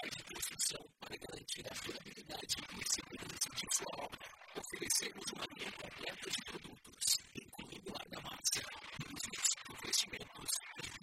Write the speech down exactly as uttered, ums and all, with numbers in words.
materiais de construção para garantir a durabilidade e segurança de sua obra. Oferecemos uma linha completa de produtos, incluindo argamassa, pisos, revestimentos e